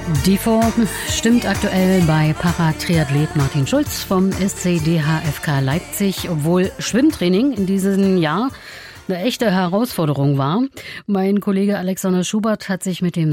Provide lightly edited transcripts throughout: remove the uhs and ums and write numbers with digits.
Die Form stimmt aktuell bei Paratriathlet Martin Schulz vom SC DHFK Leipzig, obwohl Schwimmtraining in diesem Jahr eine echte Herausforderung war. Mein Kollege Alexander Schubert hat sich mit dem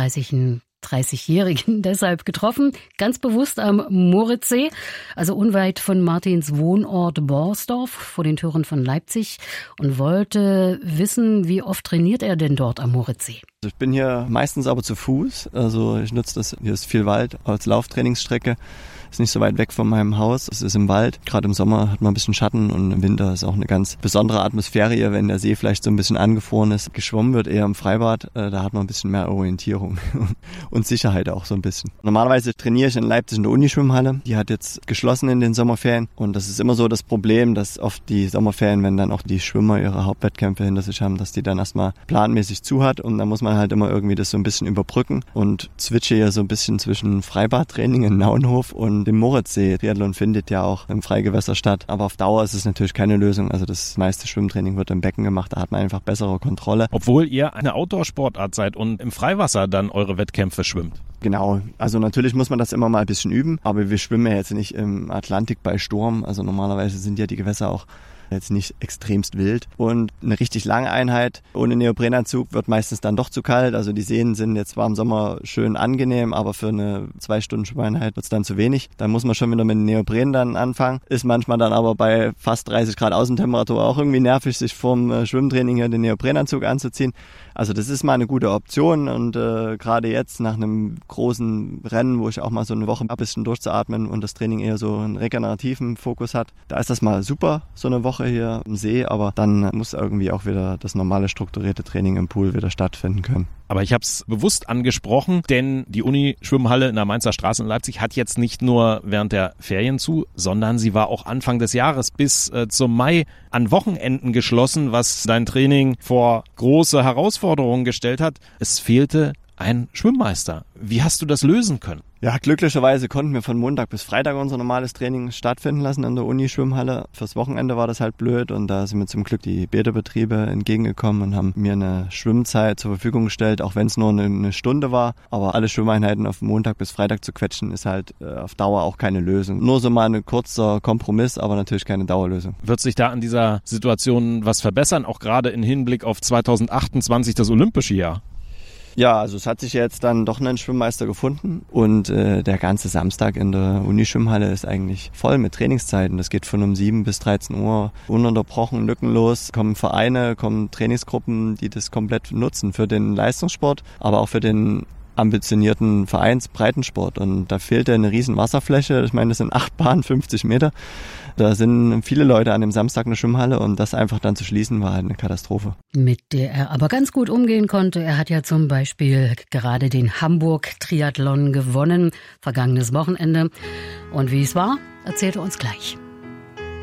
30-Jährigen deshalb getroffen, ganz bewusst am Moritzsee, also unweit von Martins Wohnort Borsdorf vor den Toren von Leipzig, und wollte wissen, wie oft trainiert er denn dort am Moritzsee? Ich bin hier meistens aber zu Fuß, also ich nutze das, hier ist viel Wald als Lauftrainingsstrecke. Ist nicht so weit weg von meinem Haus. Es ist im Wald. Gerade im Sommer hat man ein bisschen Schatten und im Winter ist auch eine ganz besondere Atmosphäre hier, wenn der See vielleicht so ein bisschen angefroren ist. Geschwommen wird eher im Freibad. Da hat man ein bisschen mehr Orientierung und Sicherheit auch so ein bisschen. Normalerweise trainiere ich in Leipzig in der Unischwimmhalle. Die hat jetzt geschlossen in den Sommerferien und das ist immer so das Problem, dass oft die Sommerferien, wenn dann auch die Schwimmer ihre Hauptwettkämpfe hinter sich haben, dass die dann erstmal planmäßig zu hat und dann muss man halt immer irgendwie das so ein bisschen überbrücken und switche hier so ein bisschen zwischen Freibadtraining in Naunhof und dem Moritzsee. Triathlon findet ja auch im Freigewässer statt, aber auf Dauer ist es natürlich keine Lösung. Also das meiste Schwimmtraining wird im Becken gemacht, da hat man einfach bessere Kontrolle. Obwohl ihr eine Outdoor-Sportart seid und im Freiwasser dann eure Wettkämpfe schwimmt. Genau, also natürlich muss man das immer mal ein bisschen üben, aber wir schwimmen ja jetzt nicht im Atlantik bei Sturm. Also normalerweise sind ja die Gewässer auch jetzt nicht extremst wild. Und eine richtig lange Einheit ohne Neoprenanzug wird meistens dann doch zu kalt. Also die Seen sind jetzt zwar im Sommer schön angenehm, aber für eine 2-Stunden-Schwimmeinheit wird es dann zu wenig. Dann muss man schon wieder mit dem Neopren dann anfangen. Ist manchmal dann aber bei fast 30 Grad Außentemperatur auch irgendwie nervig, sich vorm Schwimmtraining hier den Neoprenanzug anzuziehen. Also das ist mal eine gute Option und gerade jetzt nach einem großen Rennen, wo ich auch mal so eine Woche ein bisschen durchzuatmen und das Training eher so einen regenerativen Fokus hat, da ist das mal super, so eine Woche hier im See, aber dann muss irgendwie auch wieder das normale strukturierte Training im Pool wieder stattfinden können. Aber ich habe es bewusst angesprochen, denn die Uni-Schwimmhalle in der Mainzer Straße in Leipzig hat jetzt nicht nur während der Ferien zu, sondern sie war auch Anfang des Jahres bis zum Mai an Wochenenden geschlossen, was dein Training vor große Herausforderungen gestellt hat. Es fehlte ein Schwimmmeister. Wie hast du das lösen können? Ja, glücklicherweise konnten wir von Montag bis Freitag unser normales Training stattfinden lassen in der Uni-Schwimmhalle. Fürs Wochenende war das halt blöd und da sind mir zum Glück die Bäderbetriebe entgegengekommen und haben mir eine Schwimmzeit zur Verfügung gestellt, auch wenn es nur eine Stunde war. Aber alle Schwimmeinheiten auf Montag bis Freitag zu quetschen, ist halt auf Dauer auch keine Lösung. Nur so mal ein kurzer Kompromiss, aber natürlich keine Dauerlösung. Wird sich da an dieser Situation was verbessern, auch gerade im Hinblick auf 2028, das Olympische Jahr? Ja, also es hat sich jetzt dann doch einen Schwimmmeister gefunden und der ganze Samstag in der Unischwimmhalle ist eigentlich voll mit Trainingszeiten. Das geht von um 7 bis 13 Uhr ununterbrochen, lückenlos. Kommen Vereine, kommen Trainingsgruppen, die das komplett nutzen für den Leistungssport, aber auch für den ambitionierten Vereinsbreitensport. Und da fehlte eine riesen Wasserfläche. Ich meine, das sind 8 Bahnen, 50 Meter. Da sind viele Leute an dem Samstag in der Schwimmhalle und das einfach dann zu schließen, war halt eine Katastrophe. Mit der er aber ganz gut umgehen konnte. Er hat ja zum Beispiel gerade den Hamburg-Triathlon gewonnen, vergangenes Wochenende. Und wie es war, erzählt er uns gleich.